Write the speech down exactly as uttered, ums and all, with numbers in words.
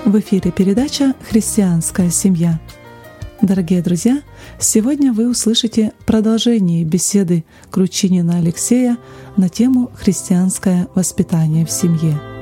В эфире передача «Христианская семья». Дорогие друзья, сегодня вы услышите продолжение беседы Кручинина Алексея на тему «Христианское воспитание в семье».